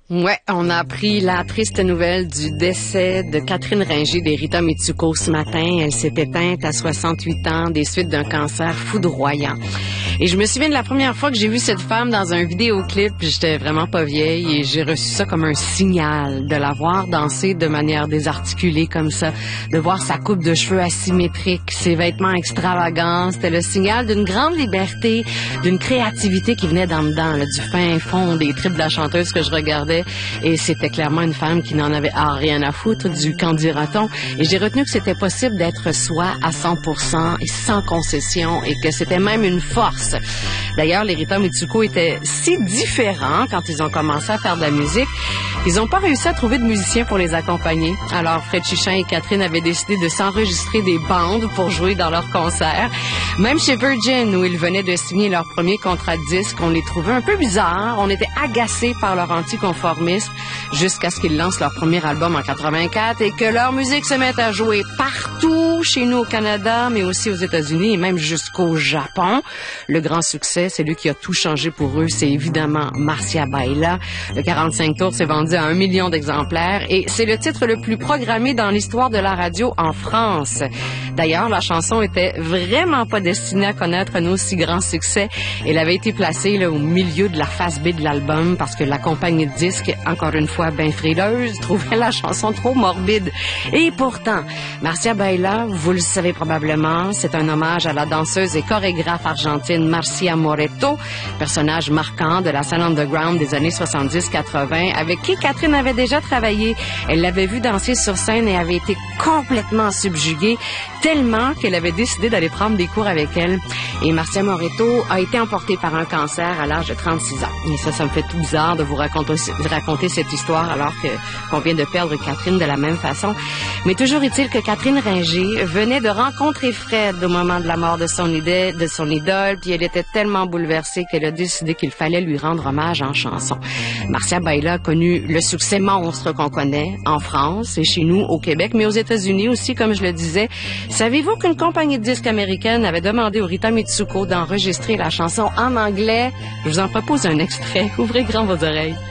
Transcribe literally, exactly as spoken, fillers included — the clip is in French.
Ouais, on a appris la triste nouvelle du décès de Catherine Ringer des Rita Mitsuko ce matin. Elle s'est éteinte à soixante-huit ans des suites d'un cancer foudroyant. Et je me souviens de la première fois que j'ai vu cette femme dans un vidéoclip, j'étais vraiment pas vieille et j'ai reçu ça comme un signal de la voir danser de manière désarticulée comme ça, de voir sa coupe de cheveux asymétrique, ses vêtements extravagants. C'était le signal d'une grande liberté, d'une créativité qui venait d'en dedans, là, du fin fond des tripes de la chanteuse que je regardais. Et c'était clairement une femme qui n'en avait ah, rien à foutre du qu'en dira-t-on. Et j'ai retenu que c'était possible d'être soi à cent pour cent et sans concession et que c'était même une force. D'ailleurs, les Rita Mitsuko étaient si différents quand ils ont commencé à faire de la musique. Ils n'ont pas réussi à trouver de musiciens pour les accompagner. Alors, Fred Chichin et Catherine avaient décidé de s'enregistrer des bandes pour jouer dans leurs concerts. Même chez Virgin, où ils venaient de signer leur premier contrat de disque, on les trouvait un peu bizarres. On était agacés par leur anticonformisme jusqu'à ce qu'ils lancent leur premier album en quatre-vingt-quatre et que leur musique se mette à jouer partout chez nous au Canada, mais aussi aux États-Unis et même jusqu'au Japon. Le grand succès, c'est lui qui a tout changé pour eux, c'est évidemment Marcia Baila. Le quarante-cinq tours s'est vendu à un million d'exemplaires et c'est le titre le plus programmé dans l'histoire de la radio en France. D'ailleurs, la chanson était vraiment pas destinée à connaître un aussi grand succès. Elle avait été placée là, au milieu de la face B de l'album parce que la compagnie de disques, encore une fois bien frileuse, trouvait la chanson trop morbide. Et pourtant, Marcia Baila, vous le savez probablement, c'est un hommage à la danseuse et chorégraphe argentine Marcia Moretto, personnage marquant de la scène underground des années soixante-dix quatre-vingt, avec qui Catherine avait déjà travaillé. Elle l'avait vue danser sur scène et avait été complètement subjuguée, tellement qu'elle avait décidé d'aller prendre des cours avec elle. Et Marcia Moretto a été emportée par un cancer à l'âge de trente-six ans. Et ça, ça me fait tout bizarre de vous raconter, de raconter cette histoire alors que qu'on vient de perdre Catherine de la même façon. Mais toujours est-il que Catherine Ringer venait de rencontrer Fred au moment de la mort de son idée, de son idole, puis elle était tellement bouleversée qu'elle a décidé qu'il fallait lui rendre hommage en chanson. Marcia Baila a connu le succès monstre qu'on connaît en France et chez nous au Québec, mais aux États-Unis aussi, comme je le disais. Savez-vous qu'une compagnie de disques américaine avait demandé aux Rita Mitsuko d'enregistrer la chanson en anglais? Je vous en propose un extrait. Ouvrez grand vos oreilles.